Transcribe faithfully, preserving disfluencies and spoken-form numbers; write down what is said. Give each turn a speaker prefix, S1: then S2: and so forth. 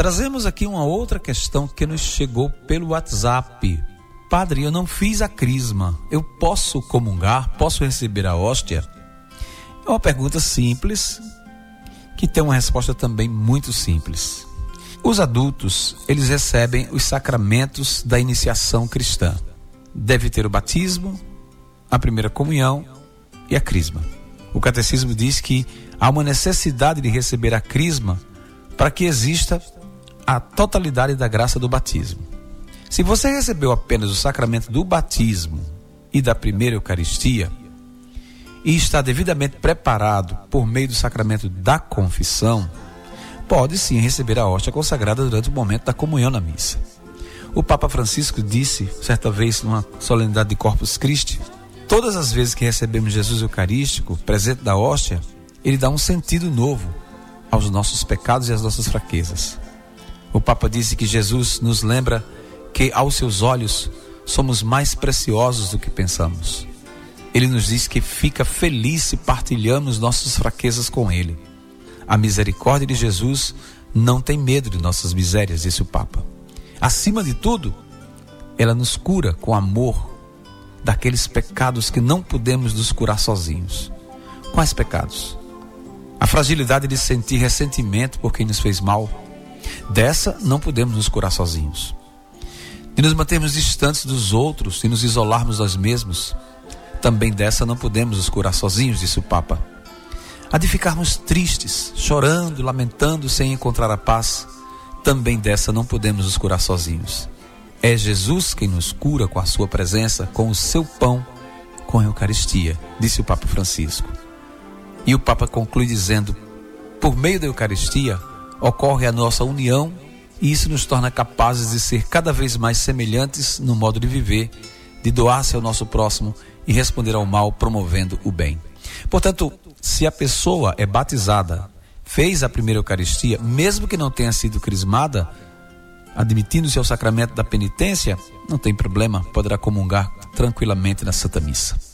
S1: Trazemos aqui uma outra questão que nos chegou pelo WhatsApp. Padre, eu não fiz a crisma, eu posso comungar, posso receber a hóstia? É uma pergunta simples, que tem uma resposta também muito simples. Os adultos, eles recebem os sacramentos da iniciação cristã. Deve ter o batismo, a primeira comunhão e a crisma. O catecismo diz que há uma necessidade de receber a crisma para que exista a totalidade da graça do batismo. Se você recebeu apenas o sacramento do batismo e da primeira Eucaristia e está devidamente preparado por meio do sacramento da confissão, pode sim receber a hóstia consagrada durante o momento da comunhão na missa. O Papa Francisco disse, certa vez, numa solenidade de Corpus Christi, todas as vezes que recebemos Jesus Eucarístico, presente da hóstia, ele dá um sentido novo aos nossos pecados e às nossas fraquezas. O Papa disse que Jesus nos lembra que aos seus olhos somos mais preciosos do que pensamos. Ele nos diz que fica feliz se partilhamos nossas fraquezas com ele. A misericórdia de Jesus não tem medo de nossas misérias, disse o Papa. Acima de tudo, ela nos cura com amor daqueles pecados que não podemos nos curar sozinhos. Quais pecados? A fragilidade de sentir ressentimento por quem nos fez mal. Dessa não podemos nos curar sozinhos. De nos mantermos distantes dos outros e nos isolarmos nós mesmos. Também dessa não podemos nos curar sozinhos, disse o Papa. A de ficarmos tristes, chorando, lamentando sem encontrar a paz. Também dessa não podemos nos curar sozinhos. É Jesus quem nos cura com a sua presença, com o seu pão, com a Eucaristia, disse o Papa Francisco. E o Papa conclui dizendo, por meio da Eucaristia, ocorre a nossa união e isso nos torna capazes de ser cada vez mais semelhantes no modo de viver, de doar-se ao nosso próximo e responder ao mal promovendo o bem. Portanto, se a pessoa é batizada, fez a primeira Eucaristia, mesmo que não tenha sido crismada, admitindo-se ao sacramento da penitência, não tem problema, poderá comungar tranquilamente na Santa Missa.